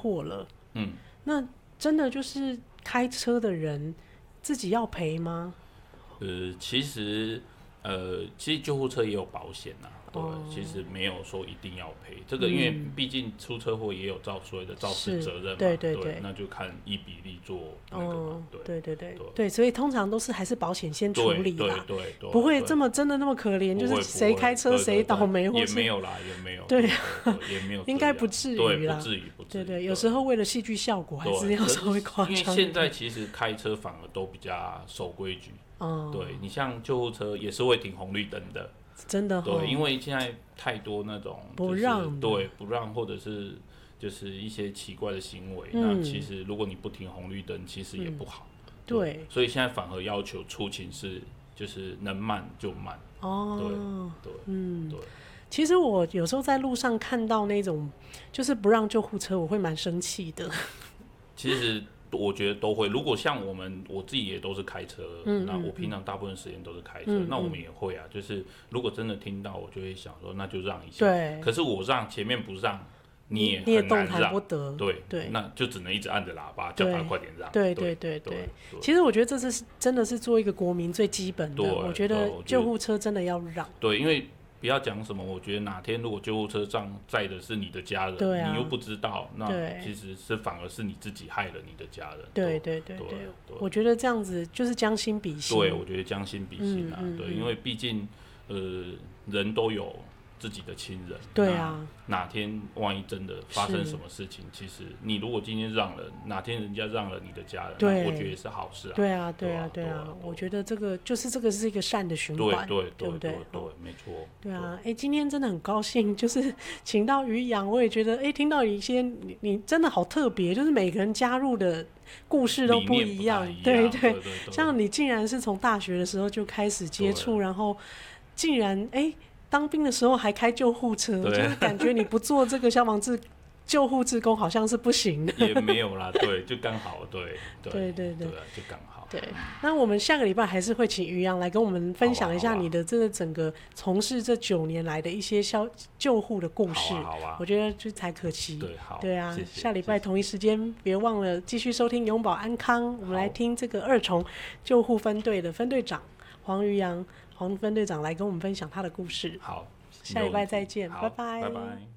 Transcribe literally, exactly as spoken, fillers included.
祸了， 嗯， 那真的就是开车的人自己要赔吗？ 呃，其实呃，其实救护车也有保险呐、啊，对、哦，其实没有说一定要赔这个，因为毕竟出车祸也有造所谓的肇事责任嘛， 对对 对, 对，那就看依比例做那个嘛， 哦、对对对对, 对，所以通常都是还是保险先处理啦， 对对对， 不会这么真的那么可怜，就是谁开车谁倒霉， 也没有啦，也没有， 对， 也没有， 应该不至于啦， 不至于，不至于， 对对，有时候为了戏剧效果，还是要稍微夸张。 因为现在其实开车反而都比较守规矩。哦、对你像救护车也是会停红绿灯的， 真的、哦、 对，因为现在太多那种、就是、 不让， 对不让或者是就是一些奇怪的行为、嗯，那其实如果你不停红绿灯，其实也不好、嗯对。对，所以现在反而要求出勤是就是能慢就慢。哦，对对，嗯，对。 其实我有时候在路上看到那种就是不让救护车，我会蛮生气的。 其实。我觉得都会。如果像我们，我自己也都是开车，嗯、那我平常大部分时间都是开车、嗯，那我们也会啊。就是如果真的听到，我就会想说，那就让一下。 对。 可是我让前面不让，你也你也很难让， 动弹不得。 对对， 那就只能一直按着喇叭叫他快点让。 对对对 对, 对, 对。其实我觉得这是真的是做一个国民最基本的。我觉得救护车真的要让。 对，因为。不要讲什么，我觉得哪天如果救护车上载的是你的家人， 对啊、 你又不知道，那其实是反而是你自己害了你的家人。 对对对 对, 对, 对，我觉得这样子就是将心比心。 对，我觉得将心比心啊，嗯嗯、对，因为毕竟呃人都有自己的亲人， 对啊， 哪天万一真的发生什么事情，其实你如果今天让了，哪天人家让了你的家人， 对， 我觉得也是好事啊。 对啊，对啊，对啊，我觉得这个就是这个是一个善的循环， 对对对不对？ 对对，没错。 对啊，哎，今天真的很高兴，就是请到于洋，我也觉得，哎，听到一些你你真的好特别，就是每个人加入的故事都不一样，对 对, 对, 对，像你竟然是从大学的时候就开始接触，然后竟然哎。当兵的时候还开救护车，就是感觉你不做这个消防志救护志工好像是不行的。 也没有啦，对，就刚好，对对对 对, 对， 就刚好。 对，那我们下个礼拜还是会请于洋来跟我们分享一下你的这个整个从事这九年来的一些消救护的故事。 好啊，好啊， 我觉得这才可期。 对，好， 对啊， 谢谢下礼拜同一时间别忘了继续收听永保安康，我们来听这个二重救护分队的分队长黄于洋。黄分队长来跟我们分享他的故事。 好， 下礼拜再见，拜拜， 拜拜。